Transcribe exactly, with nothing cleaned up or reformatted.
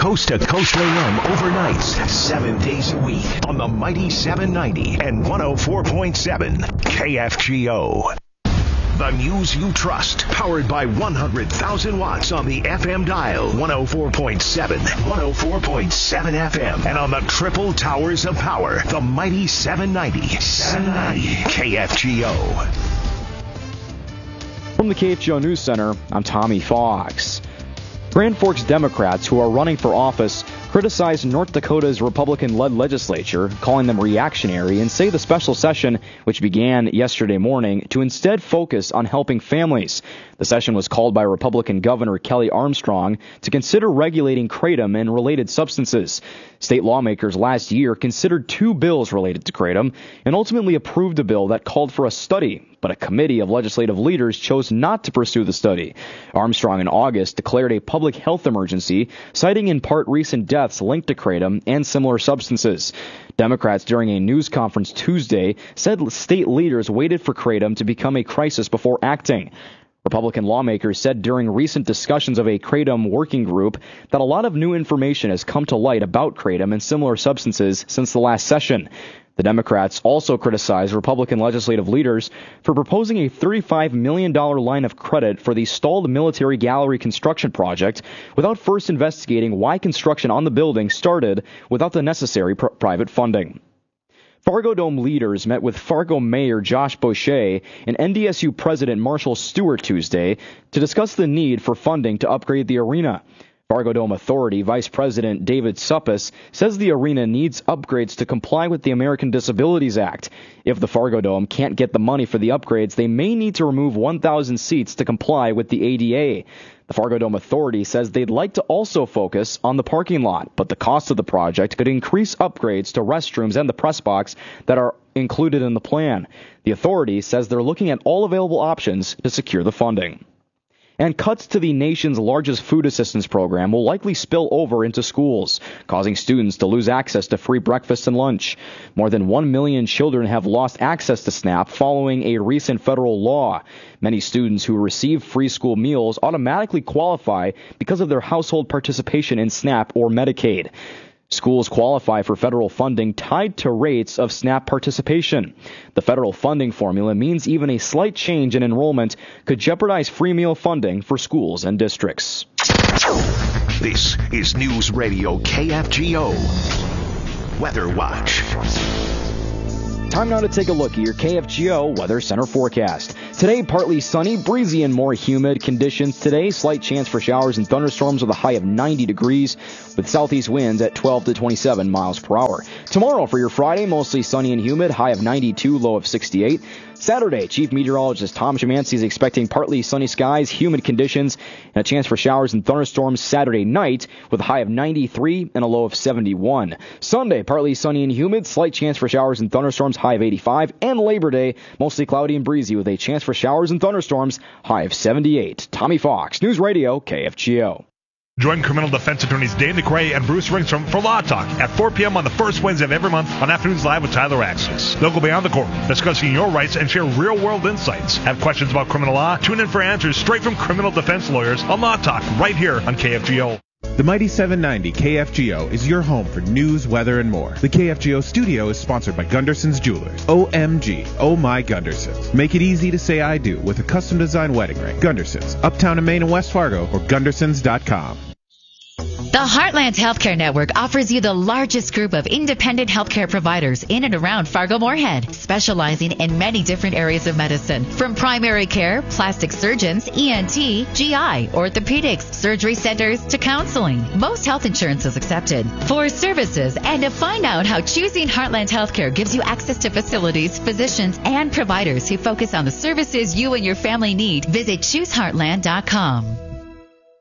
Coast to Coast A M overnights, seven days a week on the Mighty seven ninety and one oh four point seven K F G O. The news you trust, powered by one hundred thousand watts on the F M dial, one oh four point seven, one oh four point seven F M, and on the triple towers of power, the Mighty seven ninety, seven ninety K F G O. From the K F G O News Center, I'm Tommy Fox. Grand Forks Democrats who are running for office criticized North Dakota's Republican-led legislature, calling them reactionary, and say the special session, which began yesterday morning, to instead focus on helping families. The session was called by Republican Governor Kelly Armstrong to consider regulating kratom and related substances. State lawmakers last year considered two bills related to kratom and ultimately approved a bill that called for a study, but a committee of legislative leaders chose not to pursue the study. Armstrong in August declared a public health emergency, citing in part recent deaths linked to kratom and similar substances. Democrats during a news conference Tuesday said state leaders waited for kratom to become a crisis before acting. Republican lawmakers said during recent discussions of a kratom working group that a lot of new information has come to light about kratom and similar substances since the last session. The Democrats also criticized Republican legislative leaders for proposing a thirty-five million dollars line of credit for the stalled military gallery construction project without first investigating why construction on the building started without the necessary pr- private funding. Fargo Dome leaders met with Fargo Mayor Josh Boucher and N D S U President Marshall Stewart Tuesday to discuss the need for funding to upgrade the arena. Fargo Dome Authority Vice President David Suppes says the arena needs upgrades to comply with the American Disabilities Act. If the Fargo Dome can't get the money for the upgrades, they may need to remove one thousand seats to comply with the A D A. The Fargo Dome Authority says they'd like to also focus on the parking lot, but the cost of the project could increase upgrades to restrooms and the press box that are included in the plan. The authority says they're looking at all available options to secure the funding. And cuts to the nation's largest food assistance program will likely spill over into schools, causing students to lose access to free breakfast and lunch. More than one million children have lost access to SNAP following a recent federal law. Many students who receive free school meals automatically qualify because of their household participation in SNAP or Medicaid. Schools qualify for federal funding tied to rates of SNAP participation. The federal funding formula means even a slight change in enrollment could jeopardize free meal funding for schools and districts. This is News Radio K F G O Weather Watch. Time now to take a look at your K F G O Weather Center forecast. Today, partly sunny, breezy, and more humid conditions. Today, slight chance for showers and thunderstorms with a high of ninety degrees, with southeast winds at twelve to twenty-seven miles per hour. Tomorrow, for your Friday, mostly sunny and humid, high of ninety-two, low of sixty-eight. Saturday, Chief Meteorologist Tom Szymanski is expecting partly sunny skies, humid conditions, and a chance for showers and thunderstorms Saturday night with a high of ninety-three and a low of seventy-one. Sunday, partly sunny and humid, slight chance for showers and thunderstorms, high of eighty-five. And Labor Day, mostly cloudy and breezy with a chance for showers and thunderstorms, high of seventy-eight. Tommy Fox, News Radio, K F G O. Join criminal defense attorneys Dave McRae and Bruce Ringstrom for Law Talk at four p.m. on the first Wednesday of every month on Afternoons Live with Tyler Axis. They'll go beyond the court, discussing your rights and share real-world insights. Have questions about criminal law? Tune in for answers straight from criminal defense lawyers on Law Talk right here on K F G O. The Mighty seven ninety K F G O is your home for news, weather, and more. The K F G O studio is sponsored by Gunderson's Jewelers. O M G, oh my Gundersons. Make it easy to say I do with a custom designed wedding ring. Gunderson's, uptown in Maine and West Fargo, or Gundersons dot com. The Heartland Healthcare Network offers you the largest group of independent healthcare providers in and around Fargo-Moorhead, specializing in many different areas of medicine, from primary care, plastic surgeons, E N T, G I, orthopedics, surgery centers, to counseling. Most health insurance is accepted. For services and to find out how choosing Heartland Healthcare gives you access to facilities, physicians, and providers who focus on the services you and your family need, visit choose heartland dot com.